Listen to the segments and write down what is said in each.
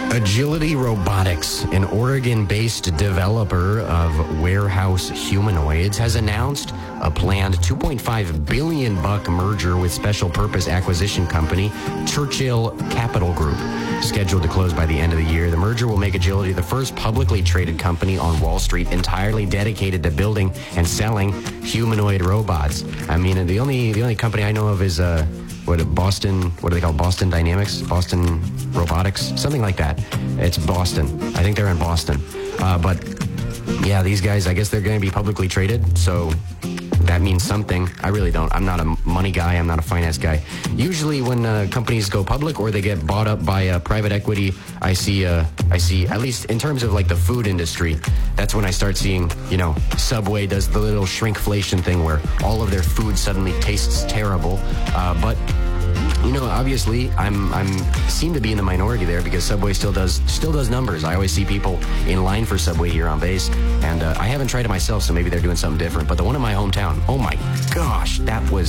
Agility Robotics, an Oregon-based developer of warehouse humanoids, has announced a planned $2.5 billion merger with special purpose acquisition company Churchill Capital Group. Scheduled to close by the end of the year, the merger will make Agility the first publicly traded company on Wall Street entirely dedicated to building and selling humanoid robots. I mean, the only company I know of is what do they call Boston Dynamics? Boston Robotics? Something like that. It's Boston. I think they're in Boston. But yeah, these guys, I guess they're going to be publicly traded, so that means something. I really don't. I'm not a money guy. I'm not a finance guy. Usually when companies go public or they get bought up by private equity, I see, at least in terms of like the food industry, that's when I start seeing, Subway does the little shrinkflation thing where all of their food suddenly tastes terrible. But obviously, I'm seem to be in the minority there because Subway still does numbers. I always see people in line for Subway here on base, and I haven't tried it myself, so maybe they're doing something different. But the one in my hometown, oh my gosh,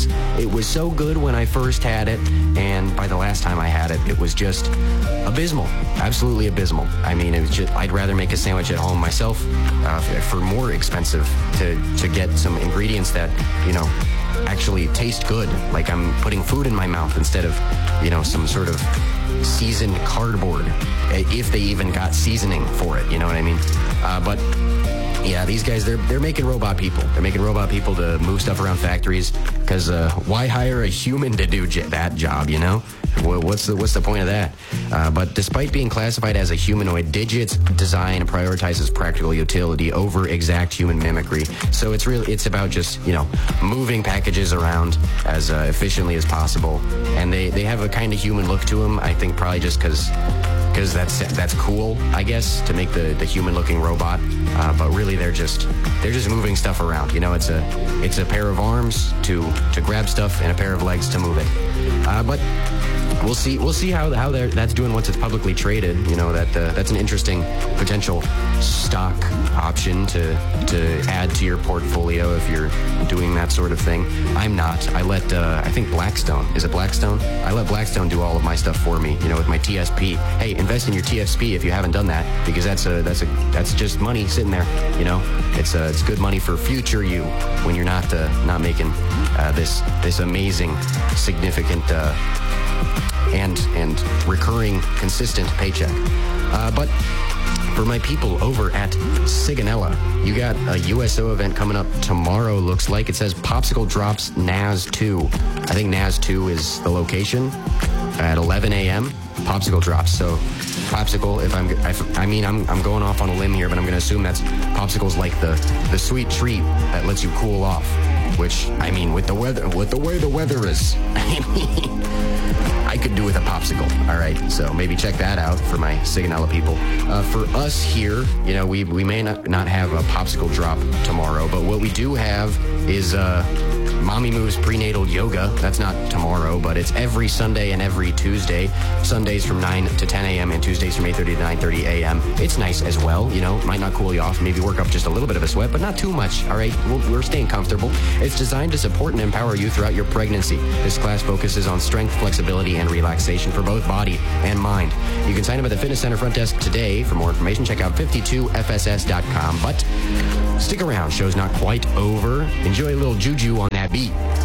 it was so good when I first had it, and by the last time I had it, it was just abysmal, absolutely abysmal. I mean, it was just, I'd rather make a sandwich at home myself for more expensive to get some ingredients that actually taste good, like I'm putting food in my mouth instead of some sort of seasoned cardboard, if they even got seasoning for it, you know what I mean? But yeah, these guys, they're making robot people. They're making robot people to move stuff around factories, because why hire a human to do that job, What's the point of that? But despite being classified as a humanoid, Digit's design prioritizes practical utility over exact human mimicry. So it's about just, moving packages around as efficiently as possible. And they have a kind of human look to them, I think probably just because that's cool, I guess, to make the human-looking robot. But really, they're just moving stuff around. It's a pair of arms to grab stuff and a pair of legs to move it. But we'll see how that's doing once it's publicly traded. That's an interesting potential stock option to add to your portfolio if you're doing that sort of thing. I'm not. I think Blackstone. Is it Blackstone? I let Blackstone do all of my stuff for me, with my TSP. Hey, invest in your TSP if you haven't done that, because that's just money sitting there, It's good money for future you when you're not making this amazing, significant and recurring, consistent paycheck. But for my people over at Sigonella, you got a USO event coming up tomorrow, looks like. It says Popsicle Drops NAS 2. I think NAS 2 is the location at 11 a.m. Popsicle Drops. So Popsicle, I'm going off on a limb here, but I'm going to assume that's Popsicle's like the sweet treat that lets you cool off. Which, with the way the weather is, I could do with a popsicle. All right, so maybe check that out for my Sigonella people. For us here, we may not have a popsicle drop tomorrow, but what we do have is Mommy Moo's prenatal yoga. That's not tomorrow, but it's every Sunday and every Tuesday. Sundays from 9 to 10 a.m. and Tuesdays from 8:30 to 9:30 a.m. It's nice as well. Might not cool you off. Maybe work up just a little bit of a sweat, but not too much. All right, we're staying comfortable. It's designed to support and empower you throughout your pregnancy. This class focuses on strength, flexibility, and relaxation for both body and mind. You can sign up at the Fitness Center front desk today. For more information, check out 52fss.com. But stick around. Show's not quite over. Enjoy a little juju on that beat.